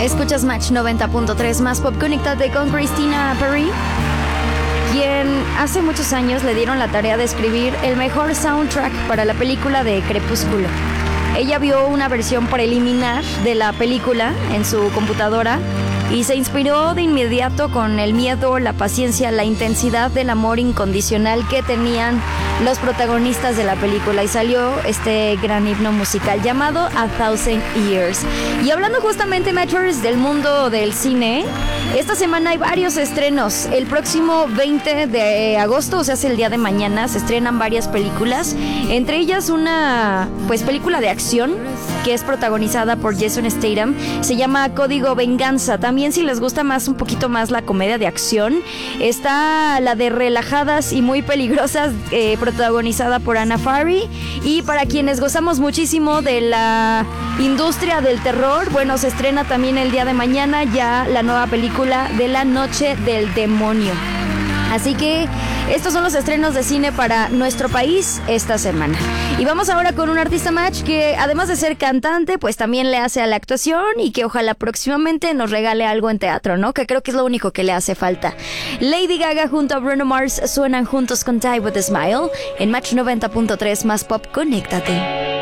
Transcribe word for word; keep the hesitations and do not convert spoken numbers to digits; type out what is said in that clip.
Escuchas Match noventa punto tres más pop. Conéctate con Christina Perry, quien hace muchos años le dieron la tarea de escribir el mejor soundtrack para la película de Crepúsculo. Ella vio una versión preliminar de la película en su computadora y se inspiró de inmediato con el miedo, la paciencia, la intensidad del amor incondicional que tenían los protagonistas de la película, y salió este gran himno musical llamado A Thousand Years. Y hablando justamente, Matchers, del mundo del cine, esta semana hay varios estrenos. El próximo veinte de agosto, o sea, es el día de mañana, se estrenan varias películas, entre ellas una pues película de acción que es protagonizada por Jason Statham. Se llama Código Venganza. También, si les gusta más un poquito más la comedia de acción, está la de Relajadas y Muy Peligrosas, eh, protagonizada por Anna Faris. Y para quienes gozamos muchísimo de la industria del terror, bueno, se estrena también el día de mañana ya la nueva película de La Noche del Demonio. Así que estos son los estrenos de cine para nuestro país esta semana. Y vamos ahora con un artista Match que, además de ser cantante, pues también le hace a la actuación, y que ojalá próximamente nos regale algo en teatro, ¿no? Que creo que es lo único que le hace falta. Lady Gaga junto a Bruno Mars suenan juntos con Die With A Smile en Match noventa punto tres más pop. Conéctate.